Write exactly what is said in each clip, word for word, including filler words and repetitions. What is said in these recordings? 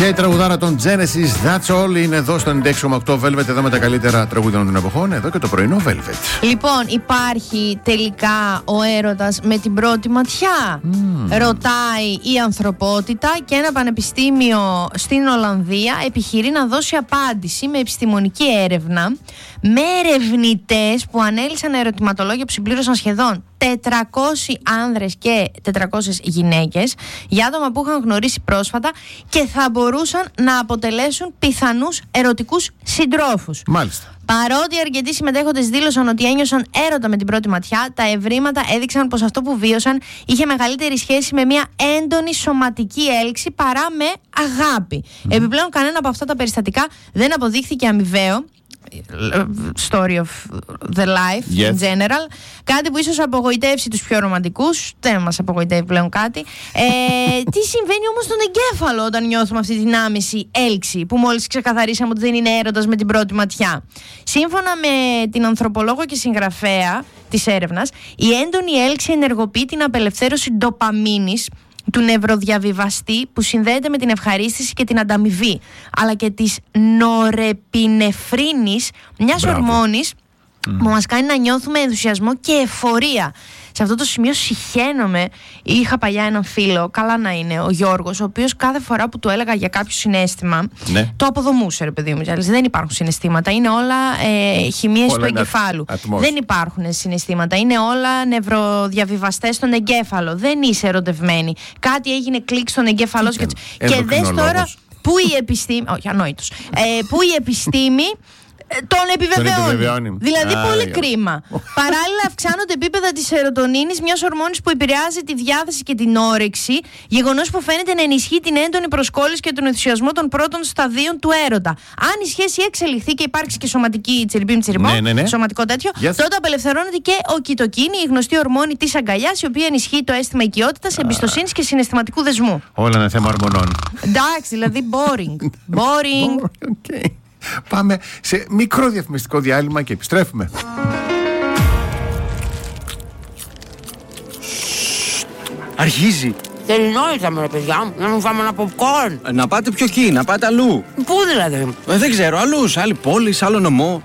Και η τραγουδάρα των Genesis, That's All, είναι εδώ στο ενενήντα έξι κόμμα οκτώ Velvet, εδώ με τα καλύτερα τραγούδια των εποχών, εδώ και το πρωινό Velvet. Λοιπόν, υπάρχει τελικά ο έρωτας με την πρώτη ματιά? Mm. Ρωτάει η ανθρωπότητα και ένα πανεπιστήμιο στην Ολλανδία επιχειρεί να δώσει απάντηση με επιστημονική έρευνα, με ερευνητές που ανέλυσαν ερωτηματολόγια που συμπλήρωσαν σχεδόν τετρακόσιοι άνδρες και τετρακόσιες γυναίκες για άτομα που είχαν γνωρίσει πρόσφατα και θα μπορούσαν να αποτελέσουν πιθανούς ερωτικούς συντρόφους. Μάλιστα. Παρότι αρκετοί συμμετέχοντες δήλωσαν ότι ένιωσαν έρωτα με την πρώτη ματιά, τα ευρήματα έδειξαν πως αυτό που βίωσαν είχε μεγαλύτερη σχέση με μια έντονη σωματική έλξη παρά με αγάπη. Mm. Επιπλέον, κανένα από αυτά τα περιστατικά δεν αποδείχθηκε αμοιβαίο. Story of the life yes. in general. Κάτι που ίσως απογοητεύσει τους πιο ρομαντικούς. Δεν μας απογοητεύει πλέον κάτι. ε, Τι συμβαίνει όμως στον εγκέφαλο όταν νιώθουμε αυτή την άμεση έλξη που μόλις ξεκαθαρίσαμε ότι δεν είναι έρωτας με την πρώτη ματιά? Σύμφωνα με την ανθρωπολόγο και συγγραφέα της έρευνας, η έντονη έλξη ενεργοποιεί την απελευθέρωση ντοπαμίνης, του νευροδιαβιβαστή που συνδέεται με την ευχαρίστηση και την ανταμοιβή, αλλά και της νορεπινεφρίνης, μιας ορμόνης mm. που μας κάνει να νιώθουμε ενθουσιασμό και εφορία. Σε αυτό το σημείο συχαίνομαι. Είχα παλιά έναν φίλο, καλά να είναι, ο Γιώργος, ο οποίος κάθε φορά που του έλεγα για κάποιο συναίσθημα, ναι. το αποδομούσε, ρε παιδί μου. Δεν υπάρχουν συναισθήματα. Είναι όλα ε, χημίες του εγκεφάλου. Ατμός. Δεν υπάρχουν συναισθήματα. Είναι όλα νευροδιαβιβαστές στον εγκέφαλο. Δεν είσαι ερωτευμένη. Κάτι έγινε κλικ στον εγκέφαλό σου. Και, και δες τώρα που η επιστήμη. Όχι, ανόητος. Ε, που η επιστήμη. Τον επιβεβαιώνει. Δηλαδή, Α, πολύ κρίμα. Παράλληλα, αυξάνονται επίπεδα της σερωτονίνης, μιας ορμόνης που επηρεάζει τη διάθεση και την όρεξη. Γεγονός που φαίνεται να ενισχύει την έντονη προσκόλληση και τον ενθουσιασμό των πρώτων σταδίων του έρωτα. Αν η σχέση εξελιχθεί και υπάρξει και σωματική τσιριμπίμ τσιριμπό, ναι, ναι, ναι. σωματικό τέτοιο, yes. τότε απελευθερώνεται και ο κιτοκίνη, η γνωστή ορμόνη της αγκαλιάς, η οποία ενισχύει το αίσθημα οικειότητας, εμπιστοσύνης και συναισθηματικού δεσμού. Όλα είναι θέμα ορμονών. Εντάξει, δηλαδή boring. Boring. Okay. Πάμε σε μικρό διαφημιστικό διάλειμμα και επιστρέφουμε. Αρχίζει. Τελεινόητα με ρε παιδιά μου, να μην φάμε ένα popcorn. Να πάτε πιο εκεί, να πάτε αλλού. Πού δηλαδή? Ε, δεν ξέρω, αλλού, σε άλλη πόλη, σε άλλο νομό.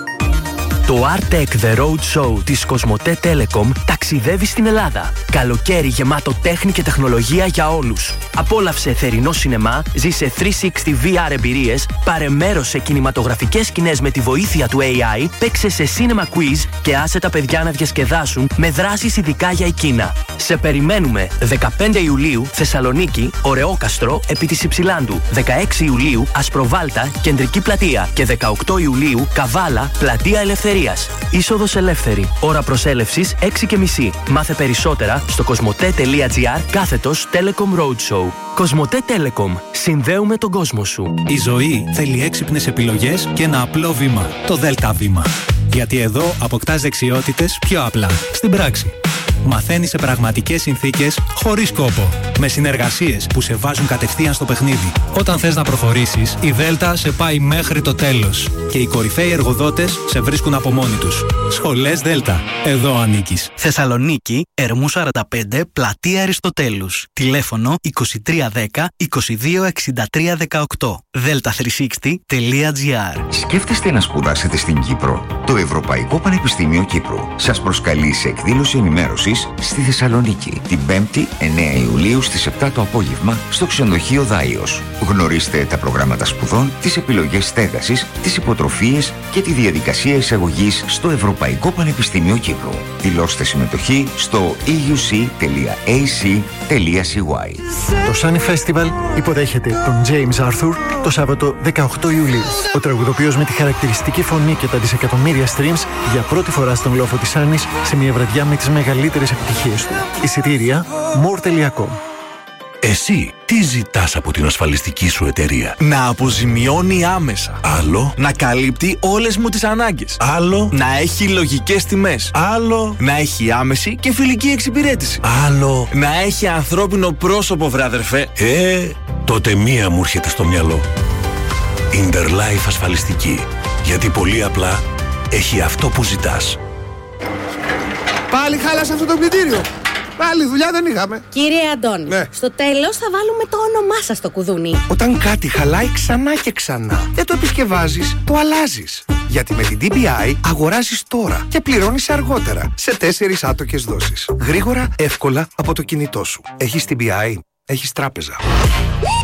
Το Artec The Road Show της Κοσμοτέ Telecom ταξιδεύει στην Ελλάδα. Καλοκαίρι γεμάτο τέχνη και τεχνολογία για όλους. Απόλαυσε θερινό σινεμά, ζήσε τριακόσια εξήντα βι αρ εμπειρίες, πάρε μέρος σε κινηματογραφικές σκηνές με τη βοήθεια του έι άι, παίξε σε cinema quiz και άσε τα παιδιά να διασκεδάσουν με δράσεις ειδικά για εκείνα. Σε περιμένουμε δεκαπέντε Ιουλίου Θεσσαλονίκη, Ωρεόκαστρο, επί της Υψηλάντου, δεκαέξι Ιουλίου Ασπροβάλτα, Κεντρική Πλατεία και δεκαοκτώ Ιουλίου Καβάλα, Πλατεία Ελευθερίας. Είσοδος ελεύθερη. Ώρα προσέλευσης έξι και μισή. Μάθε περισσότερα στο κοσμοτέ.gr κάθετος Telecom Roadshow. Κοσμοτέ Telecom. Συνδέουμε τον κόσμο σου. Η ζωή θέλει έξυπνες επιλογές και ένα απλό βήμα. Το Δέλτα βήμα. Γιατί εδώ αποκτάς δεξιότητες πιο απλά. Στην πράξη. Μαθαίνεις σε πραγματικές συνθήκες, χωρίς κόπο. Με συνεργασίες που σε βάζουν κατευθείαν στο παιχνίδι. Όταν θες να προχωρήσεις, η Δέλτα σε πάει μέχρι το τέλος. Και οι κορυφαίοι εργοδότες σε βρίσκουν από μόνοι τους. Σχολές Δέλτα. Εδώ ανήκεις. Θεσσαλονίκη, Ερμού σαράντα πέντε, Πλατεία Αριστοτέλους. Τηλέφωνο είκοσι τρία δέκα είκοσι δύο εξήντα τρία δεκαοκτώ. δέλτα τριακόσια εξήντα τελεία τζι άρ. Σκέφτεστε να σπουδάσετε στην Κύπρο? Το Ευρωπαϊκό Πανεπιστήμιο Κύπρου σας προσκαλεί σε εκδήλωση ενημέρωσης στη Θεσσαλονίκη την πέμπτη εννέα Ιουλίου στις επτά το απόγευμα στο ξενοδοχείο Δάιος. Γνωρίστε τα προγράμματα σπουδών, τις επιλογές στέγασης, τις υποτροφίες και τη διαδικασία εισαγωγής στο Ευρωπαϊκό Πανεπιστήμιο Κύπρου. Δηλώστε συμμετοχή στο ι γιου σι τελεία έι σι τελεία σι γουάι. Το Sunny Festival υποδέχεται τον James Arthur το Σάββατο δεκαοκτώ Ιουλίου. Ο τραγουδοποιός με τη χαρακτηριστική φωνή και τα δισεκατομμύρια streams για πρώτη φορά στον λόφο της Άννης σε μια βραδιά με τις μεγαλύτερες επιτυχίες του. Εισιτήρια more τελεία com. Εσύ τι ζητάς από την ασφαλιστική σου εταιρεία? Να αποζημιώνει άμεσα. Άλλο. Να καλύπτει όλες μου τις ανάγκες. Άλλο. Να έχει λογικές τιμές. Άλλο. Να έχει άμεση και φιλική εξυπηρέτηση. Άλλο. Να έχει ανθρώπινο πρόσωπο, βρε αδερφέ. Ε, τότε μία μου έρχεται στο μυαλό. Interlife ασφαλιστική. Γιατί πολύ απλά έχει αυτό που ζητάς. Πάλι χάλασε αυτό το πλυντήριο. Άλλη δουλειά δεν είχαμε. Κύριε Αντώνη, ναι. στο τέλος θα βάλουμε το όνομά σας στο κουδούνι. Όταν κάτι χαλάει ξανά και ξανά, δεν το επισκευάζεις, το αλλάζεις. Γιατί με την ντι μπι άι αγοράζεις τώρα και πληρώνεις αργότερα σε τέσσερις άτοκες δόσεις. Γρήγορα, εύκολα από το κινητό σου. Έχεις ντι μπι άι, έχεις τράπεζα.